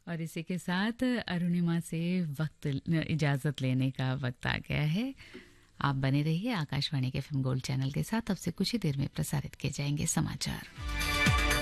और इसी के साथ अरुणिमा से वक्त इजाज़त लेने का वक्त आ गया है। आप बने रहिए आकाशवाणी के एफएम गोल्ड चैनल के साथ। अब से कुछ ही देर में प्रसारित किए जाएंगे समाचार।